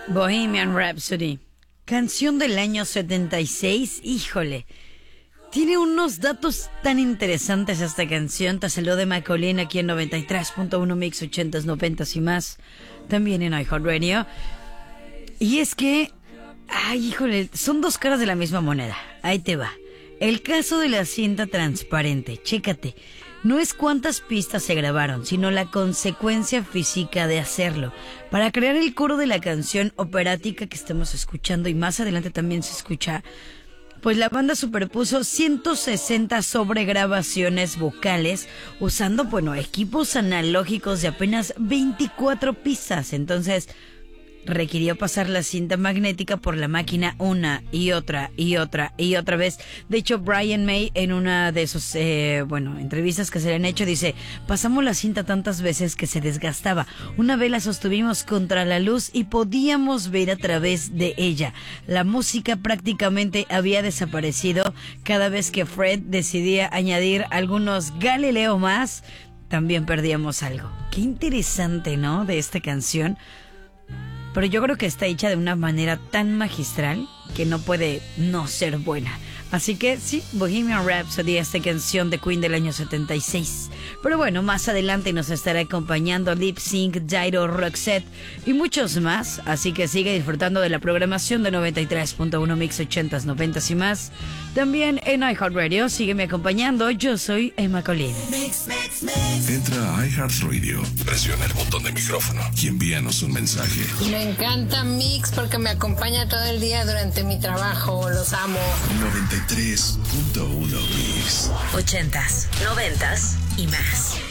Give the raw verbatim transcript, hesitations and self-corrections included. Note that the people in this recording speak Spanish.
Bohemian Rhapsody, canción del año setenta y seis. Híjole, tiene unos datos tan interesantes esta canción. Te saludo de Macaulay aquí en noventa y tres punto uno Mix ochentas, noventas y más, también en iHeartRadio. Y es que, ay, híjole, son dos caras de la misma moneda. Ahí te va. El caso de la cinta transparente, chécate. No es cuántas pistas se grabaron, sino la consecuencia física de hacerlo. Para crear el coro de la canción operática que estamos escuchando, y más adelante también se escucha, pues la banda superpuso ciento sesenta sobregrabaciones vocales usando, bueno, equipos analógicos de apenas veinticuatro pistas. Entonces requirió pasar la cinta magnética por la máquina una y otra y otra y otra vez. De hecho, Brian May, en una de sus eh, bueno, entrevistas que se le han hecho, dice: pasamos la cinta tantas veces que se desgastaba. Una vez la sostuvimos contra la luz y podíamos ver a través de ella. La música prácticamente había desaparecido. Cada vez que Fred decidía añadir algunos Galileo más, también perdíamos algo. Qué interesante, ¿no?, de esta canción. Pero yo creo que está hecha de una manera tan magistral que no puede no ser buena. Así que sí, Bohemian Rhapsody, esta canción de Queen del año setenta y seis. Pero bueno, más adelante nos estará acompañando Lip Sync, Jairo, Roxette y muchos más. Así que sigue disfrutando de la programación de noventa y tres punto uno Mix ochentas, noventas y más. También en iHeartRadio, sígueme acompañando. Yo soy Emma Colín. Entra a iHeartRadio, presiona el botón de micrófono y envíanos un mensaje. Me encanta Mix porque me acompaña todo el día durante mi trabajo. Los amo. noventa y tres punto uno Mix. Ochentas, noventas y más.